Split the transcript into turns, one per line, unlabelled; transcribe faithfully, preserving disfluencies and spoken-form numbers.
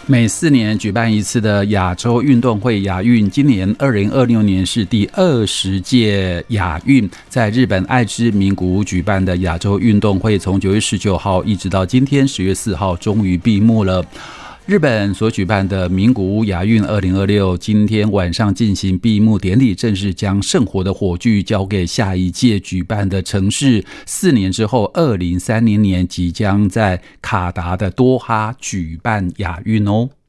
每四年举办一次的亚洲运动会亚运，今年二零二六年是第二十届亚运，在日本爱知名古屋举办的亚洲运动会，从九月十九号一直到今天十月四号，终于闭幕了。日本所举办的名古屋亚运二零二六今天晚上进行闭幕典礼，正式将圣火的火炬交给下一届举办的城市。四年之后，二零三零年即将在卡达的多哈举办亚运哦。